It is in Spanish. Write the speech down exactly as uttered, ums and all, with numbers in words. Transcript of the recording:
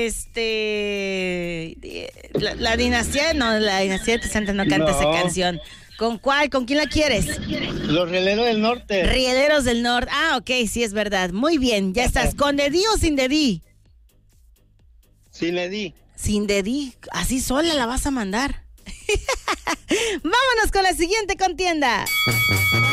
este... La, la dinastía, no, la dinastía de Santa no canta No. esa canción. ¿Con cuál? ¿Con quién la quieres? Los Rieleros del Norte. Rieleros del Norte. Ah, ok, sí es verdad. Muy bien, ya estás. ¿Con dedí o sin dedí? Sí, le di. Sin dedí. Así sola la vas a mandar. Vámonos con la siguiente contienda.